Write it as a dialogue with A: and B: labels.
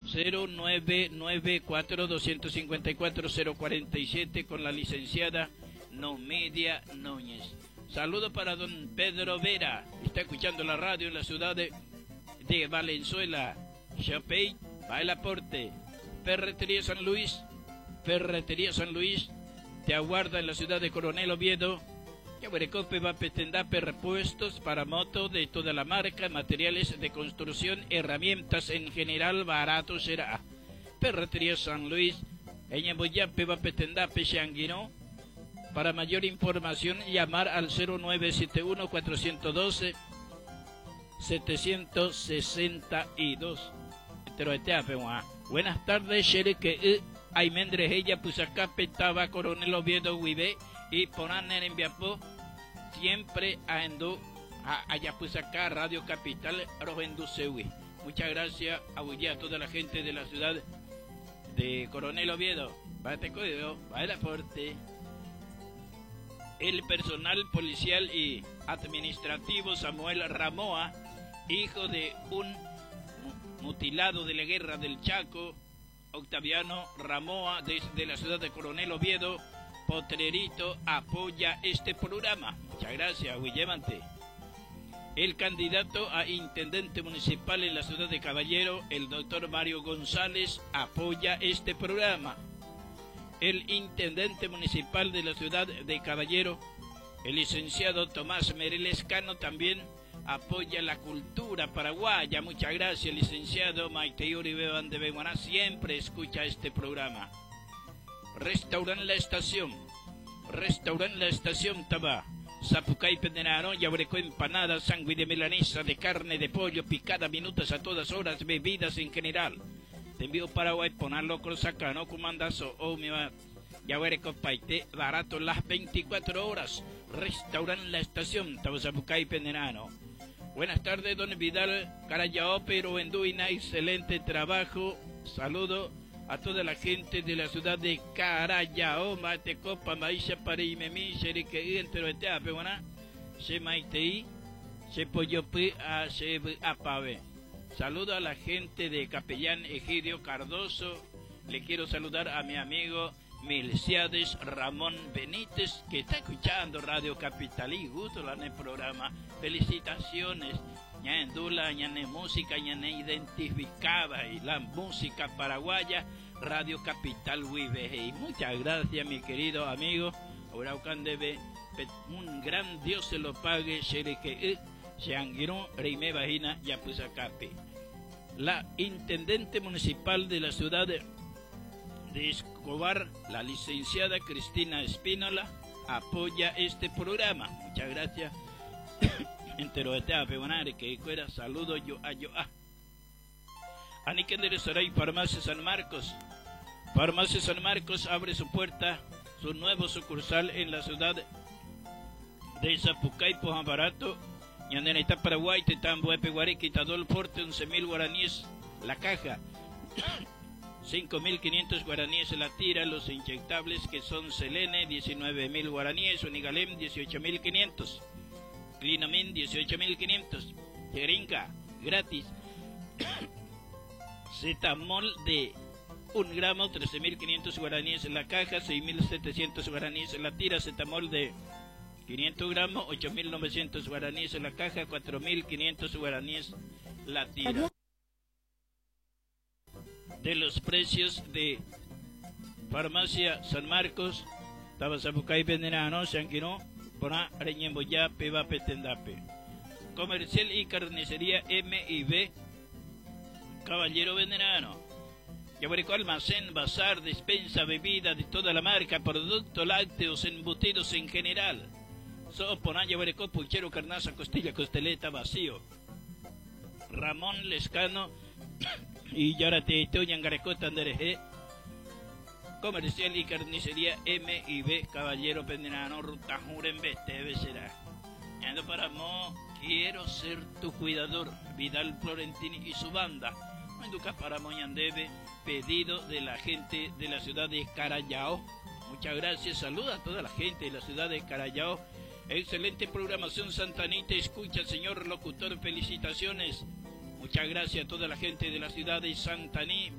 A: 0994-254-047 con la licenciada Nomedia Núñez. Saludo para don Pedro Vera, está escuchando la radio en la ciudad de Valenzuela. Chapey, Bailaporte, Ferretería San Luis, te aguarda en la ciudad de Coronel Oviedo. Yaguarecope va a pretender repuestos para moto de toda la marca, materiales de construcción, herramientas en general, barato será. Ferretería San Luis, en Yamboyape va a pretender Pechanguino. Para mayor información, llamar al 0971-412-762. Buenas tardes, Shere que Aymendres ella pues acá petaba Coronel Oviedo Huibe y ponan en Viapo siempre allá pues acá Radio Capital Rojendu Sewi. Muchas gracias a toda la gente de la ciudad de Coronel Oviedo. Bate cuidado, baila fuerte. El personal policial y administrativo Samuel Ramoa, hijo de un mutilado de la guerra del Chaco, Octaviano Ramoa, desde la ciudad de Coronel Oviedo, Potrerito, apoya este programa. Muchas gracias, Willemante. El candidato a intendente municipal en la ciudad de Caballero, el doctor Mario González, apoya este programa. El intendente municipal de la ciudad de Caballero, el licenciado Tomás Mereles Cano, también apoya la cultura paraguaya. Muchas gracias, licenciado Maite Uribe Van de Beguaná, siempre escucha este programa. Restaurant La Estación Tabá, Zapucay Pendenaro, Yabreco empanada, sangre de milanesa, de carne de pollo, picada, minutos a todas horas, bebidas en general. Te envío Paraguay, ponerlo con sacano, comandazo, o mi va, Yabreco Paite, barato las 24 horas. Restaurant La Estación, Zapucay Pendenaro. Buenas tardes, don Vidal Carayao, pero Enduina, excelente trabajo. Saludo a toda la gente de la ciudad de Carayao, Mate Copa, Maisha, Parimemi, Sherique, Enteroetea, Peguana, Shemaitei, Shepoyopi, Apave. Saludo a la gente de Capellán Egidio Cardoso. Le quiero saludar a mi amigo Milciades Ramón Benítez, que está escuchando Radio Capital y gusto en el programa. Felicitaciones, ya en Dula, ya en música, ya en identificaba y la música paraguaya, Radio Capital Huive. Y muchas gracias, mi querido amigo. Ahora debe un gran Dios se lo pague, Shereke, Sheanguirón, Reime Vagina, Yapuzacape. La intendente municipal de la ciudad de Escobar, la licenciada Cristina Espínola, apoya este programa. Muchas gracias. Entero de Teapeonare, que fuera saludo yo a. Aniquendere Saray, Farmacia San Marcos. Farmacia San Marcos abre su puerta, su nuevo sucursal en la ciudad de Zapucay, Pojambarato, Ñaneneta, Paraguay, Tetambo, Epeguari, Quitador, Forte, 11.000 guaraníes la caja. 5.500 guaraníes la tira, los inyectables que son Selene, 19.000 guaraníes, Unigalem, 18.500, Clinamin, 18.500, Jeringa, gratis, Cetamol de 1 gramo, 13.500 guaraníes en la caja, 6.700 guaraníes en la tira, Cetamol de 500 gramos, 8.900 guaraníes en la caja, 4.500 guaraníes la tira. De los precios de Farmacia San Marcos, Tabasapucay Venenano, Sanquino, Pona, Reñemboya, Peba, Petendape. Comercial y carnicería M&B, Caballero Venenano. Yaguareco Almacén, bazar, despensa, bebida de toda la marca, productos lácteos, embutidos en general. Soponá, Yaguareco, puchero, carnaza, costilla, costeleta, vacío. Ramón Lescano y Yarate Yangareco Tandereje. Comercial y carnicería M&B, Caballero Pendenano, Ruta Jurenbete, será. Ando para Mo, quiero ser tu cuidador, Vidal Florentini y su banda. Menduca para Moñandebe, pedido de la gente de la ciudad de Carayao. Muchas gracias, saluda a toda la gente de la ciudad de Carayao. Excelente programación, Santanita, escucha, señor locutor, felicitaciones. Muchas gracias a toda la gente de la ciudad de Santaní.